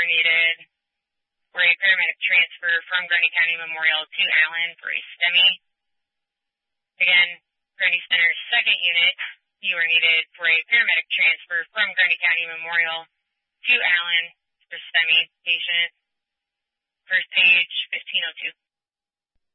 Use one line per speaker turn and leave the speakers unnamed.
were needed for a paramedic transfer from Grundy County Memorial to Allen for a STEMI. Again, Grundy Center's second unit, you were needed for a paramedic transfer from Grundy County Memorial to Allen for STEMI patient. First page, 1502.